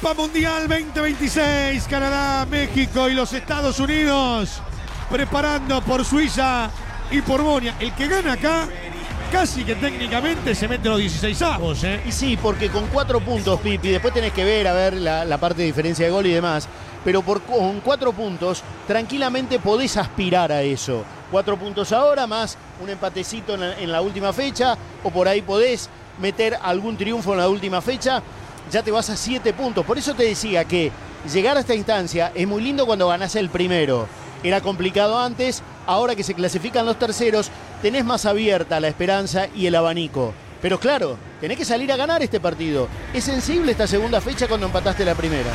Copa Mundial 2026, Canadá, México y los Estados Unidos preparando por Suiza y por Bosnia. El que gana acá casi que técnicamente se mete los 16avos, ¿eh? Y sí, porque con 4 puntos, Pipi, después tenés que ver, la parte de diferencia de gol y demás, pero con 4 puntos tranquilamente podés aspirar a eso. 4 puntos ahora, más un empatecito en la última fecha, o por ahí podés meter algún triunfo en la última fecha, ya te vas a 7 puntos. Por eso te decía que llegar a esta instancia es muy lindo cuando ganás el primero. Era complicado antes, ahora que se clasifican los terceros, tenés más abierta la esperanza y el abanico. Pero claro, tenés que salir a ganar este partido. Es sensible esta segunda fecha cuando empataste la primera.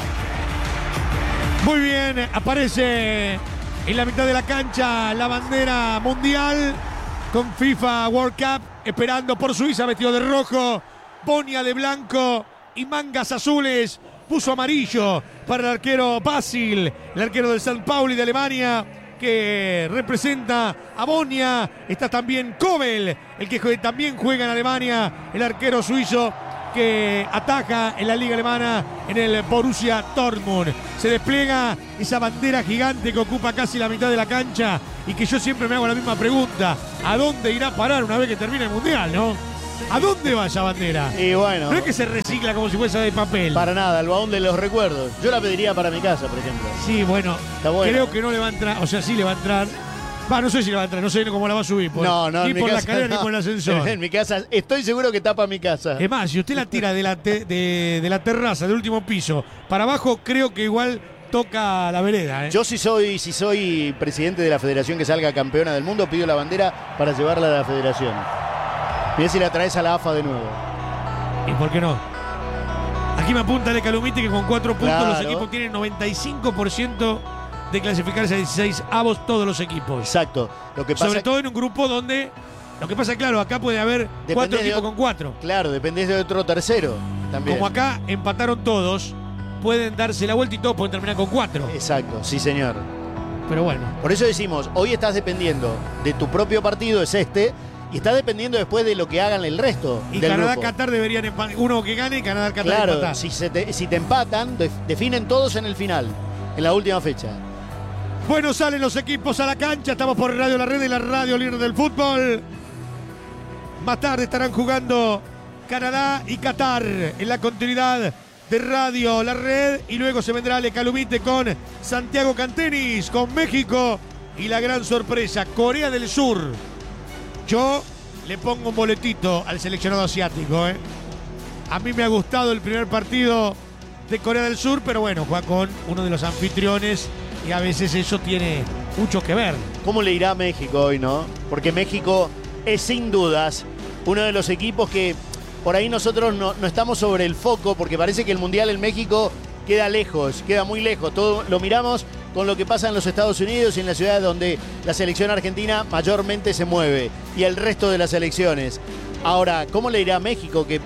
Muy bien, aparece en la mitad de la cancha la bandera mundial con FIFA World Cup, esperando por Suiza, vestido de rojo, Bosnia de blanco y mangas azules. Puso amarillo para el arquero Basil, el arquero del St. Pauli de Alemania, que representa a Bosnia. Está también Kobel, el que también juega en Alemania, el arquero suizo que ataja en la liga alemana en el Borussia Dortmund. Se despliega esa bandera gigante que ocupa casi la mitad de la cancha y que yo siempre me hago la misma pregunta: ¿a dónde irá a parar una vez que termine el Mundial, no? ¿A dónde va esa bandera? Y bueno, no es que se recicla como si fuese de papel. Para nada, el baúl de los recuerdos. Yo la pediría para mi casa, por ejemplo. Sí, bueno, buena, creo que no le va a entrar, o sea, sí le va a entrar. No sé si le va a entrar, no sé cómo la va a subir. No, ni por la escalera ni por el ascensor. En mi casa, estoy seguro que tapa mi casa. Es más, si usted la tira de la terraza, del último piso, para abajo, creo que igual toca la vereda, ¿eh? Yo si soy presidente de la federación que salga campeona del mundo, pido la bandera para llevarla a la federación. Mirá si la traes a la AFA de nuevo. ¿Y por qué no? Aquí me apunta el Calumite que con 4 puntos claro, los equipos tienen 95% de clasificarse a 16avos todos los equipos. Exacto. Lo que pasa sobre todo en un grupo donde... Lo que pasa, claro, acá puede haber 4 equipos con 4. Claro, dependés de otro tercero también. Como acá empataron todos, pueden darse la vuelta y todos pueden terminar con 4. Exacto, sí señor. Pero bueno. Por eso decimos, hoy estás dependiendo de tu propio partido, es este, y estás dependiendo después de lo que hagan el resto y del Canadá, grupo. Qatar deberían empatar. Uno que gane y Canadá, Qatar claro, empatar. Si te empatan, definen todos en el final, en la última fecha. Bueno, salen los equipos a la cancha. Estamos por Radio La Red y la radio líder del fútbol. Más tarde estarán jugando Canadá y Qatar en la continuidad de Radio La Red. Y luego se vendrá Le Calumite con Santiago Cantenis, con México. Y la gran sorpresa, Corea del Sur. Yo le pongo un boletito al seleccionado asiático, ¿eh? A mí me ha gustado el primer partido de Corea del Sur, pero bueno, juega con uno de los anfitriones y a veces eso tiene mucho que ver. ¿Cómo le irá a México hoy, no? Porque México es sin dudas uno de los equipos que por ahí nosotros no estamos sobre el foco, porque parece que el Mundial en México queda lejos, queda muy lejos. Todo lo miramos con lo que pasa en los Estados Unidos y en las ciudades donde la selección argentina mayormente se mueve y el resto de las selecciones. Ahora, ¿cómo le irá a México, que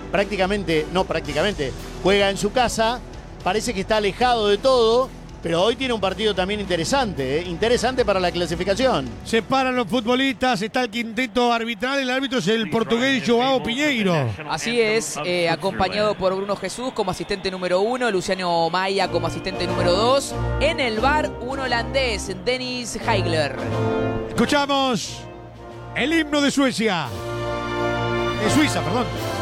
juega en su casa? Parece que está alejado de todo, pero hoy tiene un partido también interesante, ¿eh? Interesante para la clasificación. Se paran los futbolistas, está el quinteto arbitral, el árbitro es el portugués Joao Piñeiro. Así es, acompañado por Bruno Jesús como asistente número 1, Luciano Maya como asistente número 2. En el VAR, un holandés, Dennis Heigler. Escuchamos el himno de Suiza. De Suiza, perdón.